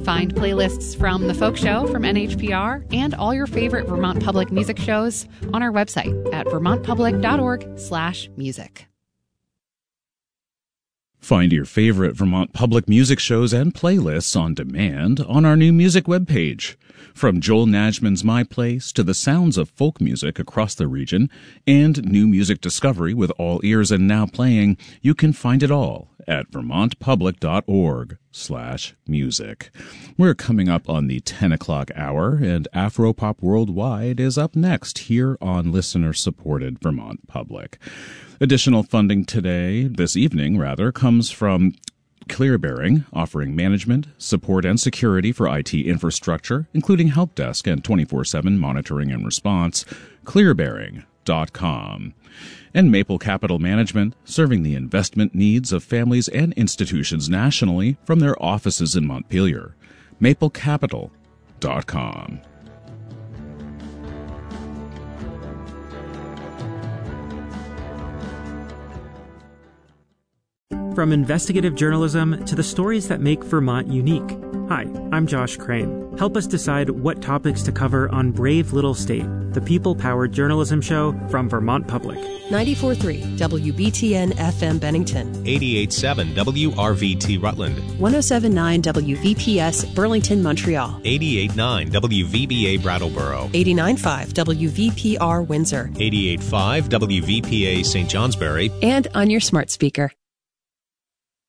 Find playlists from The Folk Show from NHPR and all your favorite Vermont Public music shows on our website at vermontpublic.org/music. Find your favorite Vermont Public music shows and playlists on demand on our new music webpage. From Joel Najman's My Place to the sounds of folk music across the region and new music discovery with all ears and now playing, you can find it all at vermontpublic.org/music. We're coming up on the 10 o'clock hour, and Afropop Worldwide is up next here on listener-supported Vermont Public. Additional funding this evening, comes from ClearBearing, offering management, support, and security for IT infrastructure, including help desk and 24/7 monitoring and response, clearbearing.com. And Maple Capital Management, serving the investment needs of families and institutions nationally from their offices in Montpelier, maplecapital.com. From investigative journalism to the stories that make Vermont unique. Hi, I'm Josh Crane. Help us decide what topics to cover on Brave Little State, the people-powered journalism show from Vermont Public. 94.3 WBTN FM Bennington. 88.7 WRVT Rutland. 107.9 WVPS Burlington, Montreal. 88.9 WVBA Brattleboro. 89.5 WVPR Windsor. 88.5 WVPA St. Johnsbury. And on your smart speaker.